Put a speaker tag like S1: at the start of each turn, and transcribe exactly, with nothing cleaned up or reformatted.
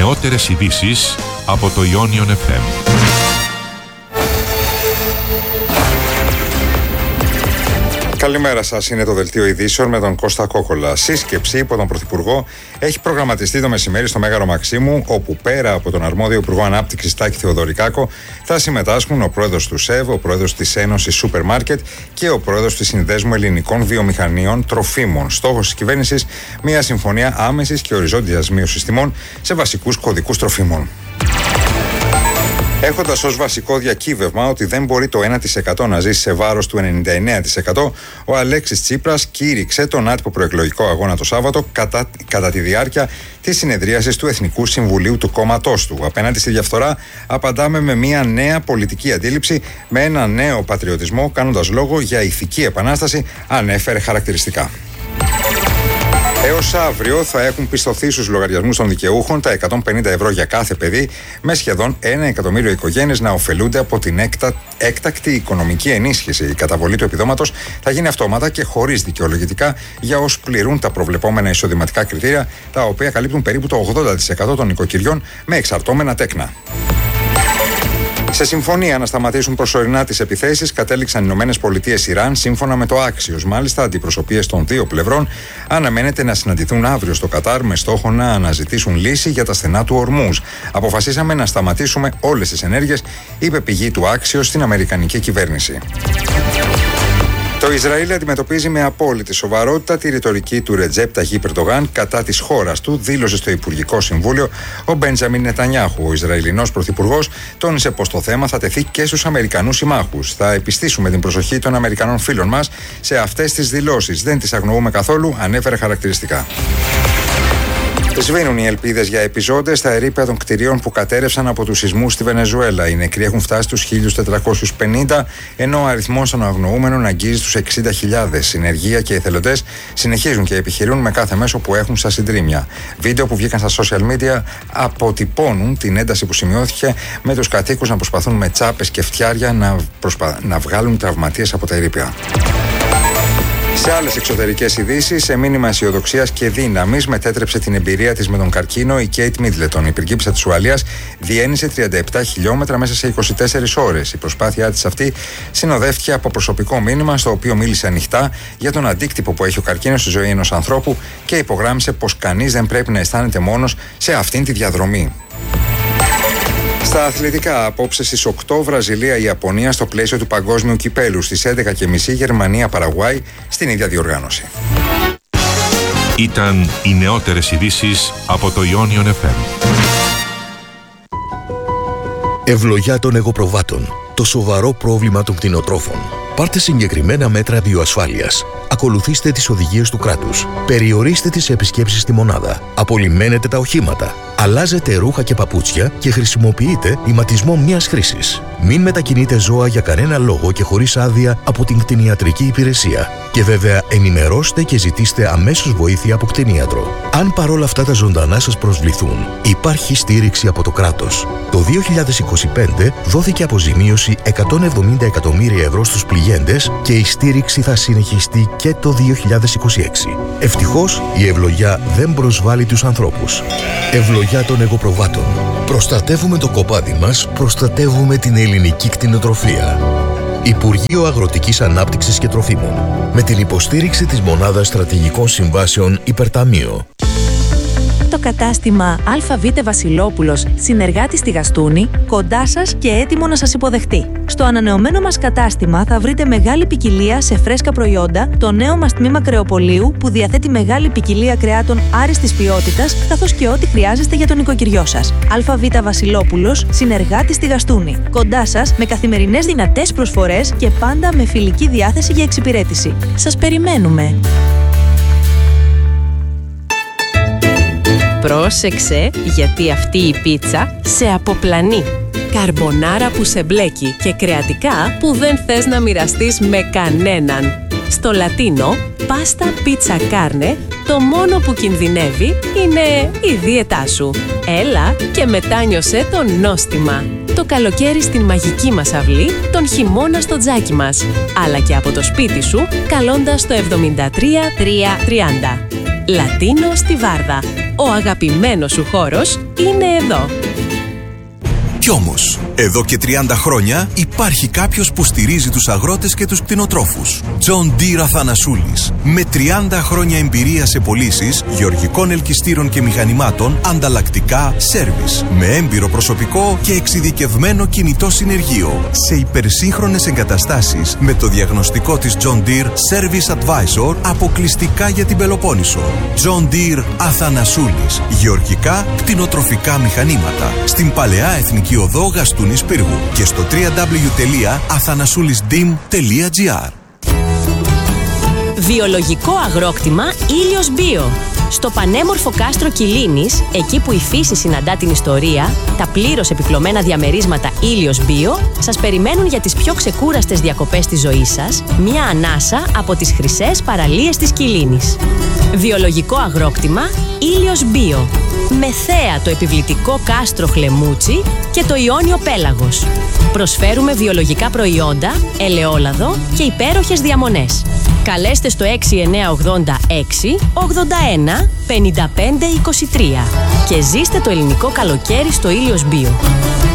S1: νεότερες ειδήσεις από το Ionion εφ εμ.
S2: Καλημέρα σας, είναι το Δελτίο Ειδήσεων με τον Κώστα Κόκολα. Σύσκεψη υπό τον Πρωθυπουργό έχει προγραμματιστεί το μεσημέρι στο Μέγαρο Μαξίμου, όπου πέρα από τον αρμόδιο Υπουργό Ανάπτυξης Τάκη Θεοδωρικάκο θα συμμετάσχουν ο πρόεδρος του ΣΕΒ, ο πρόεδρος της Ένωσης Σούπερ Μάρκετ και ο πρόεδρος της Συνδέσμου Ελληνικών Βιομηχανιών Τροφίμων. Στόχος της κυβέρνησης, μια συμφωνία άμεσης και οριζόντιας μείωσης τιμών σε βασικούς κωδικούς τροφίμων. Έχοντας ως βασικό διακύβευμα ότι δεν μπορεί το ένα τοις εκατό να ζήσει σε βάρος του ενενήντα εννέα τοις εκατό, ο Αλέξης Τσίπρας κήρυξε τον άτυπο προεκλογικό αγώνα το Σάββατο κατά, κατά τη διάρκεια της συνεδρίασης του Εθνικού Συμβουλίου του κόμματός του. Απέναντι στη διαφθορά, απαντάμε με μια νέα πολιτική αντίληψη, με ένα νέο πατριωτισμό, κάνοντας λόγο για ηθική επανάσταση, ανέφερε χαρακτηριστικά. Έως αύριο θα έχουν πιστωθεί στους λογαριασμούς των δικαιούχων τα εκατόν πενήντα ευρώ για κάθε παιδί, με σχεδόν ένα εκατομμύριο οικογένειες να ωφελούνται από την έκτα... έκτακτη οικονομική ενίσχυση. Η καταβολή του επιδόματος θα γίνει αυτόματα και χωρίς δικαιολογητικά για όσους πληρούν τα προβλεπόμενα εισοδηματικά κριτήρια, τα οποία καλύπτουν περίπου το ογδόντα τοις εκατό των οικοκυριών με εξαρτώμενα τέκνα. Σε συμφωνία να σταματήσουν προσωρινά τις επιθέσεις κατέληξαν οι Ηνωμένες Πολιτείες Ιράν, σύμφωνα με το Άξιος. Μάλιστα, αντιπροσωπείες των δύο πλευρών αναμένεται να συναντηθούν αύριο στο Κατάρ με στόχο να αναζητήσουν λύση για τα στενά του Ορμούζ. Αποφασίσαμε να σταματήσουμε όλες τις ενέργειες, είπε πηγή του Άξιος στην Αμερικανική κυβέρνηση. Το Ισραήλ αντιμετωπίζει με απόλυτη σοβαρότητα τη ρητορική του Ρετζέπ Ταγίπ Ερντογάν κατά της χώρας του, δήλωσε στο Υπουργικό Συμβούλιο ο Μπέντζαμιν Νετανιάχου. Ο Ισραηλινός Πρωθυπουργός τόνισε πως το θέμα θα τεθεί και στους Αμερικανούς συμμάχους. Θα επιστήσουμε την προσοχή των Αμερικανών φίλων μας σε αυτές τις δηλώσεις. Δεν τις αγνοούμε καθόλου, ανέφερε χαρακτηριστικά. Σβήνουν οι ελπίδες για επιζώντες στα ερείπια των κτηρίων που κατέρευσαν από τους σεισμούς στη Βενεζουέλα. Οι νεκροί έχουν φτάσει στους χίλια τετρακόσιους πενήντα, ενώ ο αριθμός των αγνοούμενων αγγίζει τους εξήντα χιλιάδες. Συνεργεία και εθελοντές συνεχίζουν και επιχειρούν με κάθε μέσο που έχουν στα συντρίμμια. Βίντεο που βγήκαν στα social media αποτυπώνουν την ένταση που σημειώθηκε, με τους κατοίκους να προσπαθούν με τσάπες και φτιάρια να, προσπα... να βγάλουν τραυματίες από τα ερείπια. Σε άλλες εξωτερικές ειδήσεις, σε μήνυμα αισιοδοξίας και δύναμης μετέτρεψε την εμπειρία της με τον καρκίνο η Κέιτ Μίτλετον. Η πριγκίπισσα της Ουαλίας διένυσε τριάντα επτά χιλιόμετρα μέσα σε είκοσι τέσσερις ώρες. Η προσπάθειά της αυτή συνοδεύτηκε από προσωπικό μήνυμα, στο οποίο μίλησε ανοιχτά για τον αντίκτυπο που έχει ο καρκίνος στη ζωή ενός ανθρώπου και υπογράμμισε πως κανείς δεν πρέπει να αισθάνεται μόνος σε αυτήν τη διαδρομή. Στα αθλητικά, απόψε στις οκτώ Βραζιλία-Ιαπωνία στο πλαίσιο του Παγκόσμιου Κυπέλου, στις έντεκα και μισή Γερμανία-Παραγουάη στην ίδια διοργάνωση.
S1: Ήταν οι νεότερες ειδήσεις από το Ionion εφ εμ.
S3: Ευλογιά των εγωπροβάτων. Το σοβαρό πρόβλημα των κτηνοτρόφων. Πάρτε συγκεκριμένα μέτρα βιοασφάλειας. Ακολουθήστε τις οδηγίες του κράτους. Περιορίστε τις επισκέψεις στη μονάδα. Απολυμμένετε τα οχήματα. Αλλάζετε ρούχα και παπούτσια και χρησιμοποιείτε ηματισμό μιας χρήσης. Μην μετακινείτε ζώα για κανένα λόγο και χωρίς άδεια από την κτηνιατρική υπηρεσία. Και βέβαια ενημερώστε και ζητήστε αμέσως βοήθεια από κτηνίατρο. Αν παρόλα αυτά τα ζωντανά σας προσβληθούν, υπάρχει στήριξη από το κράτος. Το δύο χιλιάδες είκοσι πέντε δόθηκε αποζημίωση εκατόν εβδομήντα εκατομμύρια ευρώ στους πληγέντες και η στήριξη θα συνεχιστεί και το δύο χιλιάδες είκοσι έξι. Ευτυχώς η ευλογιά δεν προσβάλλει τους ανθρώπους. Ευλογιά των εγωπροβάτων. Προστατεύουμε το κοπάδι μας, προστατεύουμε την ελληνική κτηνοτροφία. Υπουργείο Αγροτικής Ανάπτυξης και Τροφίμων. Με την υποστήριξη της Μονάδας Στρατηγικών Συμβάσεων Υπερταμείο.
S4: Το κατάστημα ΑΒ Βασιλόπουλος, συνεργάτη στη Γαστούνη, κοντά σας και έτοιμο να σας υποδεχτεί. Στο ανανεωμένο μας κατάστημα θα βρείτε μεγάλη ποικιλία σε φρέσκα προϊόντα, το νέο μας τμήμα κρεοπολίου που διαθέτει μεγάλη ποικιλία κρεάτων άριστης ποιότητας, καθώς και ό,τι χρειάζεστε για τον οικοκυριό σας. ΑΒ Βασιλόπουλος, συνεργάτη στη Γαστούνη. Κοντά σας με καθημερινές δυνατές προσφορές και πάντα με φιλική διάθεση για εξυπηρέτηση. Σας περιμένουμε!
S5: Πρόσεξε, γιατί αυτή η πίτσα σε αποπλανεί. Καρμπονάρα που σε μπλέκει και κρεατικά που δεν θες να μοιραστείς με κανέναν. Στο λατίνο, πάστα πίτσα κάρνε, το μόνο που κινδυνεύει είναι η δίαιτά σου. Έλα και μετάνιωσέ το νόστιμα. Το καλοκαίρι στην μαγική μας αυλή, τον χειμώνα στο τζάκι μας. Αλλά και από το σπίτι σου, καλώντας το εβδομήντα τρία τριακόσια τριάντα. Λατίνο στη Βάρδα. Ο αγαπημένος σου χώρος είναι εδώ.
S6: Κι όμως, εδώ και τριάντα χρόνια υπάρχει κάποιος που στηρίζει τους αγρότες και τους κτηνοτρόφους. John Deere Αθανασούλης. Με τριάντα χρόνια εμπειρία σε πωλήσεις γεωργικών ελκυστήρων και μηχανημάτων, ανταλλακτικά, σέρβις. Με έμπειρο προσωπικό και εξειδικευμένο κινητό συνεργείο. Σε υπερσύγχρονες εγκαταστάσεις με το διαγνωστικό της John Deere Service Advisor αποκλειστικά για την Πελοπόννησο. John Deere Αθανασούλης. Γεωργικά, κτηνοτροφικά μηχανήματα. Στην Παλαιά Εθνική Οδό Γαστούνης Πύργου και στο double-u double-u double-u τελεία αθανασούλισdim τελεία gr.
S5: Βιολογικό αγρόκτημα Ήλιος Bio. Στο πανέμορφο κάστρο Κιλίνης, εκεί που η φύση συναντά την ιστορία, τα πλήρως επιπλωμένα διαμερίσματα Ήλιος Bio σας περιμένουν για τις πιο ξεκούραστες διακοπές της ζωής σας, μια ανάσα από τις χρυσές παραλίες της Κιλίνης. Βιολογικό αγρόκτημα Ήλιος Bio. Με θέα το επιβλητικό κάστρο Χλεμούτσι και το Ιόνιο Πέλαγος. Προσφέρουμε βιολογικά προϊόντα, ελαιόλαδο και υπέροχες διαμονές. Καλέστε στο έξι εννιά ογδόντα έξι ογδόντα ένα πενήντα πέντε είκοσι τρία και ζήστε το ελληνικό καλοκαίρι στο Ήλιος Bio.